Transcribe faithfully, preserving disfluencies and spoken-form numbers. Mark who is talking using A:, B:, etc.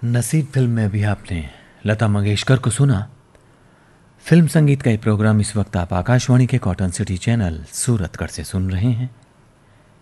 A: नसीब फिल्म में भी आपने लता मंगेशकर को सुना। फिल्म संगीत का ये प्रोग्राम इस वक्त आप आकाशवाणी के कॉटन सिटी चैनल सूरतगढ़ से सुन रहे हैं।